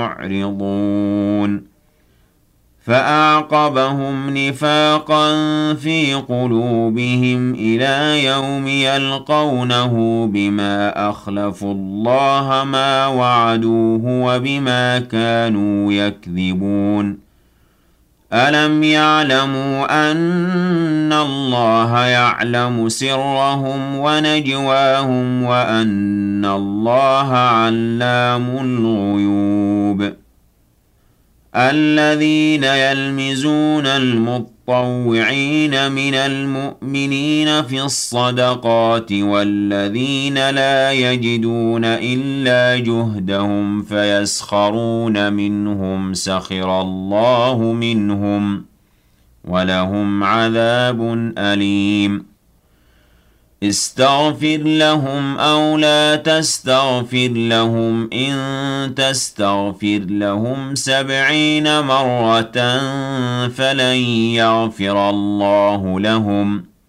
معرضون فأعقبهم نفاقا في قلوبهم إلى يوم يلقونه بما أخلفوا الله ما وعدوه وبما كانوا يكذبون ألم يعلموا أن الله يعلم سرهم ونجواهم وأن الله علام الغيوب الذين يلمزون المطوعين من المؤمنين في الصدقات والذين لا يجدون إلا جهدهم فيسخرون منهم سخر الله منهم ولهم عذاب أليم استغفر لهم أو لا تستغفر لهم إن تستغفر لهم 70 مرة فلن يغفر الله لهم